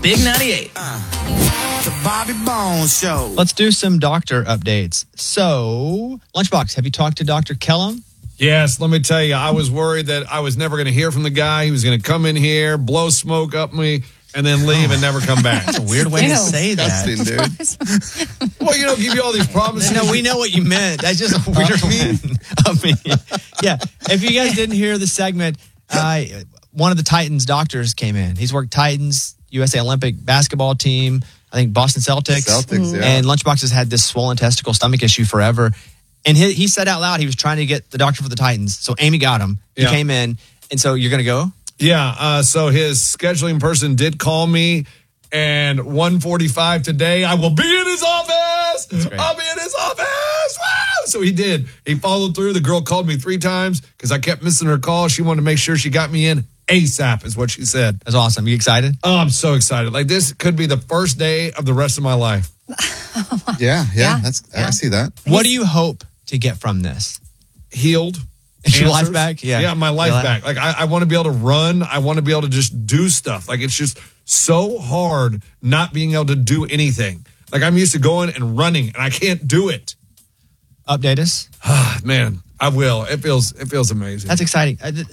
Big 98. The Bobby Bones Show. Let's do some doctor updates. So, Lunchbox, have you talked to Dr. Kellum? Yes, let me tell you, I was worried that I was never going to hear from the guy. He was going to come in here, blow smoke up me, and then leave and never come back. That's a weird way to say that. Dude. Well, give you all these promises. No, we know what you meant. That's just a weird way. Yeah. If you guys didn't hear the segment, one of the Titans doctors came in. He's worked Titans, USA Olympic basketball team, I think Boston Celtics. Yeah. And Lunchbox has had this swollen testicle stomach issue forever. And he said out loud he was trying to get the doctor for the Titans. So Amy got him. He came in. And so you're going to go? Yeah. So his scheduling person did call me. And 1:45 today, I will be in his office. I'll be in his office. Wow! So he did. He followed through. The girl called me 3 times because I kept missing her call. She wanted to make sure she got me in ASAP is what she said. That's awesome. You excited? Oh, I'm so excited. Like, this could be the first day of the rest of my life. Yeah. I see that. What do you hope to get from this? Healed. Is your life Answers. back? Yeah, my life back. Like, I want to be able to run. I want to be able to just do stuff. Like, it's just so hard not being able to do anything. Like, I'm used to going and running, and I can't do it. Update us. Man, I will. It feels amazing. That's exciting.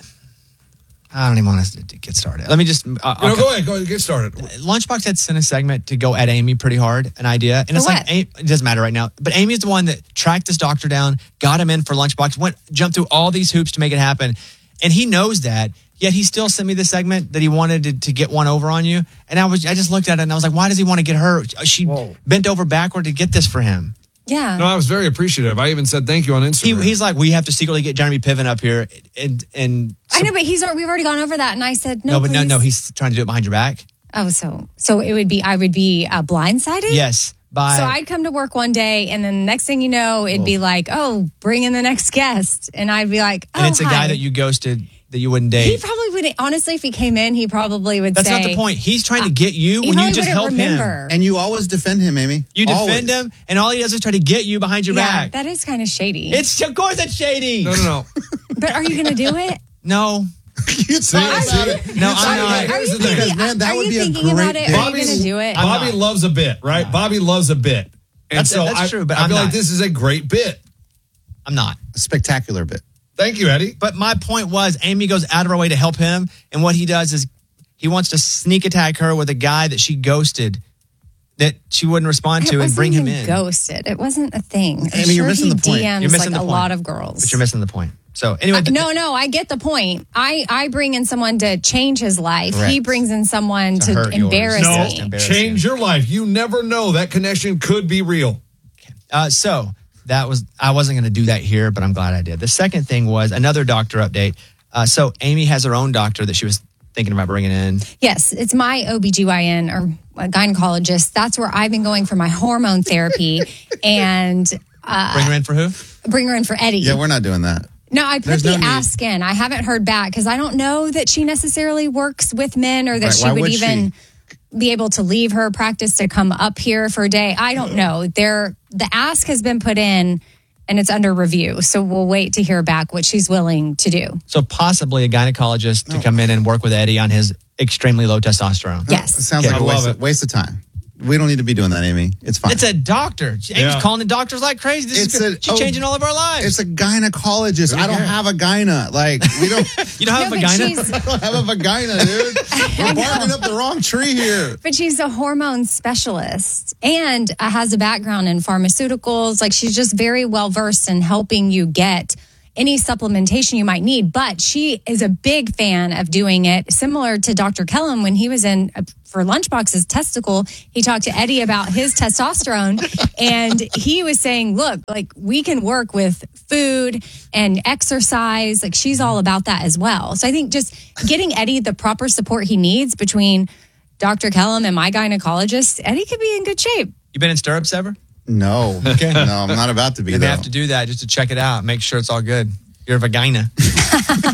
I don't even want us to get started. Let me just... Go ahead, get started. Lunchbox had sent a segment to go at Amy pretty hard, an idea. And it's For like, what? it doesn't matter right now. But Amy's the one that tracked this doctor down, got him in for Lunchbox, jumped through all these hoops to make it happen. And he knows that. Yet he still sent me this segment that he wanted to get one over on you. And I just looked at it and I was like, why does he want to get her? She bent over backward to get this for him. Yeah. No, I was very appreciative. I even said thank you on Instagram. He's like, we have to secretly get Jeremy Piven up here. And I know, but we've already gone over that, and I said no. but please. no, he's trying to do it behind your back. Oh, so it would be I would be blindsided. Yes. So I'd come to work one day, and then the next thing you know, it'd be like, oh, bring in the next guest, and I'd be like, oh, and it's a hi. guy that you ghosted that you wouldn't date. He probably would. Honestly, if he came in, he probably would That's say. not the point. He's trying to get you He when you probably just help wouldn't him. remember. And you always defend him, Amy. You defend him, and all he does is try to get you behind your Yeah, back. that is kind of shady. Of course it's shady. No. But are you going to do it? No. You thought about it. No, I'm not. Are Here's you the thing. thinking, Man, that are would you be a thinking great about it? date. Are you going to do it? Bobby loves a bit, right? Bobby loves a bit. And That's true, but I I'm feel not. like this is a great bit. I'm not. A spectacular bit. Thank you, Eddie. But my point was, Amy goes out of her way to help him, and what he does is he wants to sneak attack her with a guy that she ghosted, that she wouldn't respond to, and bring him in. Ghosted. It wasn't a thing. Amy, you're missing the point. DMs You're missing like the a point. lot of girls. But you're missing the point. So anyway, No, I get the point. I bring in someone to change his life. Correct. He brings in someone to hurt yours. embarrass No, me. embarrass change your life. You never know. That connection could be real. So I wasn't going to do that here, but I'm glad I did. The second thing was another doctor update. So Amy has her own doctor that she was thinking about bringing in. Yes, it's my OBGYN or a gynecologist. That's where I've been going for my hormone therapy. And Bring her in for who? bring her in for Eddie. Yeah, we're not doing that. No, I put There's the no need. ask in. I haven't heard back because I don't know that she necessarily works with men or that Right, she why would would even be able to leave her practice to come up here for a day. I don't know. The ask has been put in and it's under review. So we'll wait to hear back what she's willing to do. So possibly a gynecologist to come in and work with Eddie on his extremely low testosterone. Yes. It sounds Okay, like I love a it. waste of time. We don't need to be doing that, Amy. It's fine. It's a doctor. Amy's Yeah. calling the doctors like crazy. She's changing all of our lives. It's a gynecologist. I don't have a gyna. Like, we don't. You don't have No, a but vagina? she's- I don't have a vagina, dude. We're barking up the wrong tree here. But she's a hormone specialist and has a background in pharmaceuticals. Like she's just very well versed in helping you get any supplementation you might need. But she is a big fan of doing it, similar to Dr. Kellum when he was in for Lunchbox's testicle. He talked to Eddie about his testosterone, and he was saying, "Look, like we can work with food and exercise. Like she's all about that as well." So I think just getting Eddie the proper support he needs between Dr. Kellum and my gynecologist, Eddie could be in good shape. You been in stirrups ever? No. Okay. No, I'm not about to be, Maybe though. I have to do that just to check it out, make sure it's all good. You're a vagina.